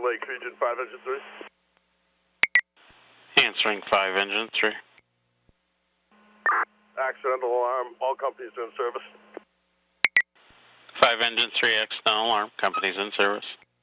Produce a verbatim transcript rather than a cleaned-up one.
Lake Region five Engine three. Answering five Engine three. Accidental alarm, all companies are in service. five Engine three, accidental alarm, companies in service.